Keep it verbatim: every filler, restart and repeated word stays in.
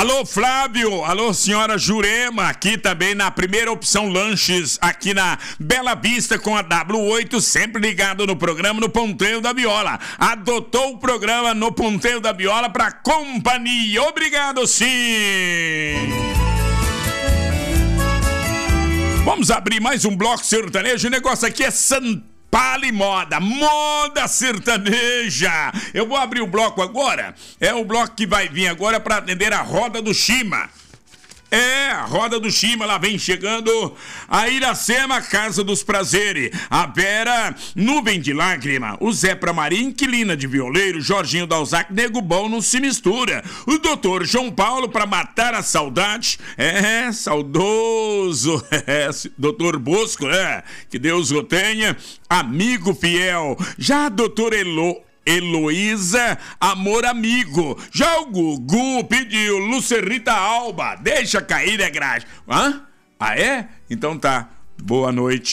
Alô, Flávio. Alô, senhora Jurema. Aqui também na primeira opção lanches, aqui na Bela Vista com a W oito, sempre ligado no programa no Ponteiro da Viola. Adotou o programa no Ponteiro da Viola pra companhia. Obrigado, sim. Vamos abrir mais um bloco sertanejo. O negócio aqui é Santa Pali Moda, moda sertaneja. Eu vou abrir o bloco agora. É o bloco que vai vir agora para atender a Roda do Chima. É, a Roda do Chima, lá vem chegando a Iracema, Casa dos Prazeres, a Vera, Nuvem de Lágrima, o Zé Pramarim, Inquilina de Violeiro, Jorginho Dalzac, Nego Bom não se mistura, o doutor João Paulo para matar a saudade, é, saudoso, é, doutor Bosco, é, que Deus o tenha, amigo fiel, já doutor Elo, Heloísa, amor amigo. Já o Gugu pediu Lucerita Alba, deixa cair é grátis. Hã? Ah, é? Então tá. Boa noite.